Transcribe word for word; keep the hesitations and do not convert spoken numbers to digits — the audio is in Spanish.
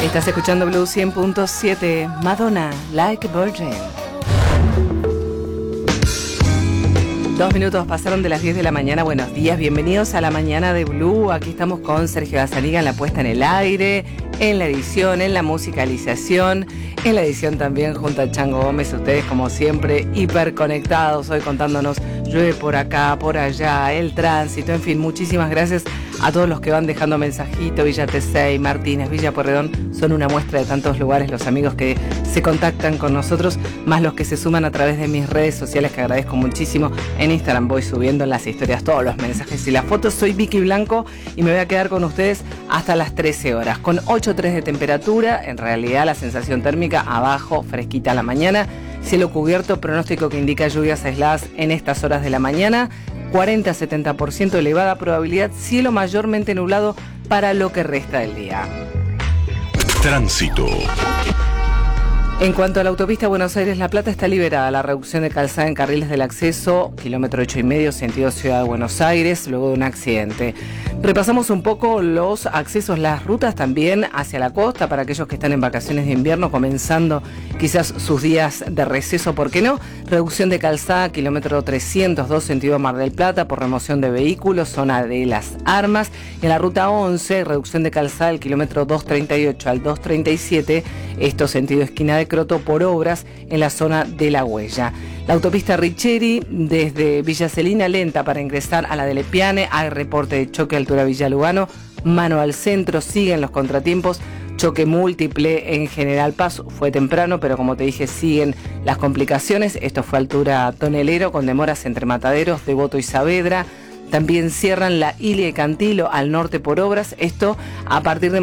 Estás escuchando Blue cien punto siete, Madonna, Like a Virgin. Dos minutos pasaron de las diez de la mañana. Buenos días, bienvenidos a la mañana de Blue. Aquí estamos con Sergio Gazzaniga en la puesta en el aire, en la edición, en la musicalización, en la edición también junto a Chango Gómez. Ustedes como siempre hiperconectados, hoy contándonos llueve por acá, por allá, el tránsito, en fin, muchísimas gracias a todos los que van dejando mensajito. Villa Tesey, Martínez, Villa Pueyrredón, son una muestra de tantos lugares los amigos que se contactan con nosotros, más los que se suman a través de mis redes sociales, que agradezco muchísimo. En Instagram voy subiendo en las historias todos los mensajes y las fotos. Soy Vicky Blanco y me voy a quedar con ustedes hasta las trece horas, con ocho coma tres de temperatura. En realidad la sensación térmica abajo, fresquita a la mañana, cielo cubierto, pronóstico que indica lluvias aisladas en estas horas de la mañana, cuarenta a setenta por ciento elevada probabilidad, cielo mayormente nublado para lo que resta del día. Tránsito. En cuanto a la autopista Buenos Aires-La Plata, está liberada la reducción de calzada en carriles del acceso, kilómetro ocho y medio, sentido Ciudad de Buenos Aires, luego de un accidente. Repasamos un poco los accesos, las rutas también hacia la costa, para aquellos que están en vacaciones de invierno, comenzando quizás sus días de receso, ¿por qué no? Reducción de calzada, kilómetro trescientos dos, sentido Mar del Plata, por remoción de vehículos, zona de Las Armas. En la ruta once, reducción de calzada, el kilómetro doscientos treinta y ocho al doscientos treinta y siete, esto sentido esquina de Croto, por obras en la zona de La Huella. La autopista Richeri, desde Villa Celina, lenta para ingresar a la de Lepiane, hay reporte de choque altura Villa Lugano, mano al centro, siguen los contratiempos, choque múltiple en General Paz, fue temprano, pero como te dije, siguen las complicaciones. Esto fue altura Tonelero, con demoras entre Mataderos, Devoto y Saavedra. También cierran la Ilia y Cantilo al norte por obras, esto a partir de